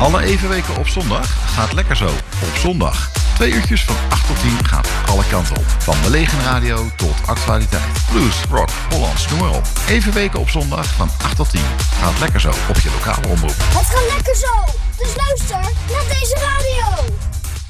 Alle evenweken op zondag gaat lekker zo. Op zondag. 2 uurtjes van 8 tot 10 gaat alle kanten op. Van belegen radio tot actualiteit. Blues, rock, Hollands, noem maar op. Evenweken op zondag van 8 tot 10 gaat lekker zo op je lokale omroep. Het gaat lekker zo. Dus luister naar deze radio.